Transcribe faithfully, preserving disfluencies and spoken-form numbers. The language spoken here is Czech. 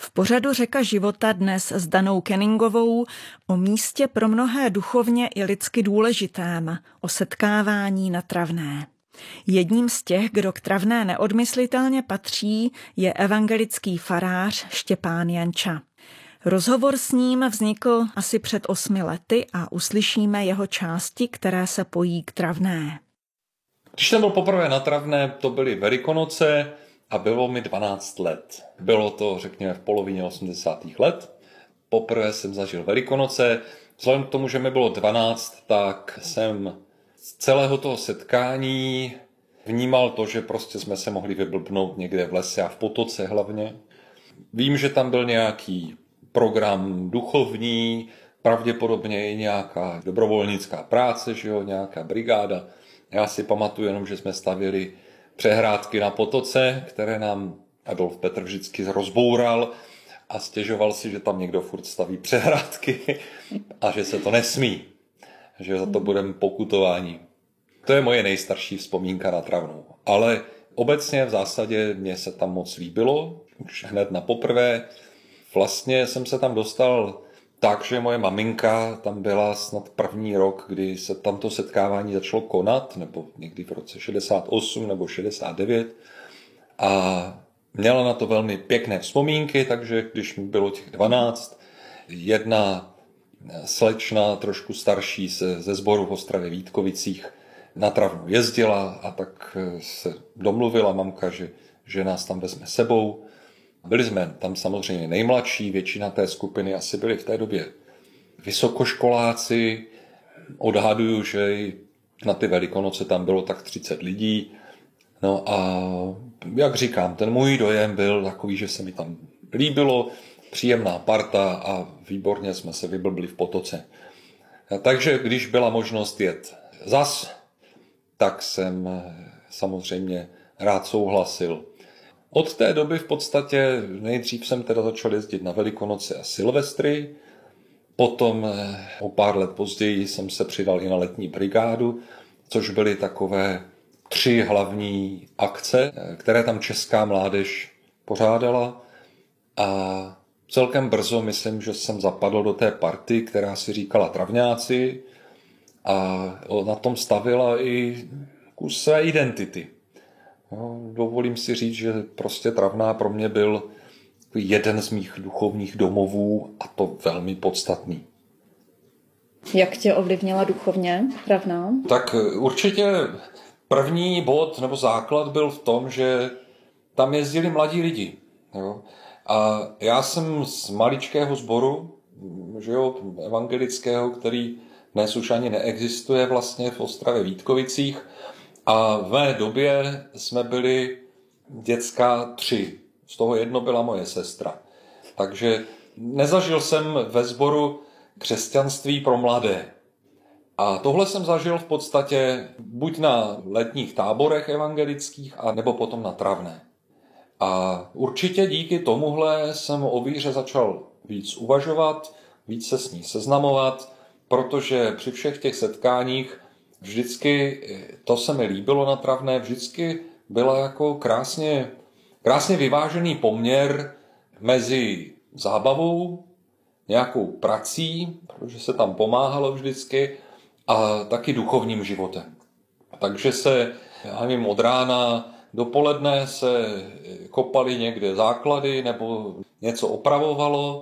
V pořadu Řeka života dnes s Danou Kenningovou o místě pro mnohé duchovně i lidsky důležitém, o setkávání na Travné. Jedním z těch, kdo k Travné neodmyslitelně patří, je evangelický farář Štěpán Janča. Rozhovor s ním vznikl asi před osmi lety a uslyšíme jeho části, které se pojí k Travné. Když jsem byl poprvé na Travné, to byly Velikonoce a bylo mi dvanáct let. Bylo to, řekněme, v polovině osmdesátých let. Poprvé jsem zažil Velikonoce. Vzhledem k tomu, že mi bylo dvanáct, tak jsem z celého toho setkání vnímal to, že prostě jsme se mohli vyblbnout někde v lese a v potoce hlavně. Vím, že tam byl nějaký program duchovní, pravděpodobně i nějaká dobrovolnická práce, že jo, nějaká brigáda. Já si pamatuju jenom, že jsme stavěli přehrádky na potoce, které nám Adolf Petr vždycky rozboural a stěžoval si, že tam někdo furt staví přehrádky a že se to nesmí, že za to budeme pokutováni. To je moje nejstarší vzpomínka na Travnou. Ale obecně v zásadě mě se tam moc líbilo, už hned na poprvé. Vlastně jsem se tam dostal tak, že moje maminka tam byla snad první rok, kdy se tamto setkávání začalo konat, nebo někdy v roce šedesát osm nebo šedesát devět. A měla na to velmi pěkné vzpomínky, takže když mi bylo těch dvanáct, jedna slečna, trošku starší ze, ze sboru v Ostravě Vítkovicích, na Travnu jezdila a tak se domluvila mamka, že, že nás tam vezme sebou. Byli jsme tam samozřejmě nejmladší, většina té skupiny asi byli v té době vysokoškoláci. Odhaduju, že na ty Velikonoce tam bylo tak třicet lidí. No a jak říkám, ten můj dojem byl takový, že se mi tam líbilo, příjemná parta a výborně jsme se vyblbli v potoce. Takže když byla možnost jet zas, tak jsem samozřejmě rád souhlasil. Od té doby v podstatě nejdřív jsem teda začal jezdit na Velikonoce a Silvestry, potom o pár let později jsem se přidal i na letní brigádu, což byly takové tři hlavní akce, které tam česká mládež pořádala a celkem brzo myslím, že jsem zapadl do té party, která si říkala Travňáci a na tom stavila i kus své identity. No, dovolím si říct, že prostě Travná pro mě byl jeden z mých duchovních domovů a to velmi podstatný. Jak tě ovlivnila duchovně Travná? Tak určitě první bod nebo základ byl v tom, že tam jezdili mladí lidi. Jo? A já jsem z maličkého sboru, že jo, evangelického, který dnes už ani neexistuje vlastně v Ostravě Vítkovicích, a v mé době jsme byli děcka tři. Z toho jedno byla moje sestra. Takže nezažil jsem ve sboru křesťanství pro mladé. A tohle jsem zažil v podstatě buď na letních táborech evangelických, a nebo potom na Travné. A určitě díky tomuhle jsem o víře začal víc uvažovat, víc se s ní seznamovat, protože při všech těch setkáních vždycky, to se mi líbilo na Travné, vždycky byla jako krásně, krásně vyvážený poměr mezi zábavou, nějakou prací, protože se tam pomáhalo vždycky, a taky duchovním životem. Takže se, já nevím, od rána do poledne se kopaly někde základy nebo něco opravovalo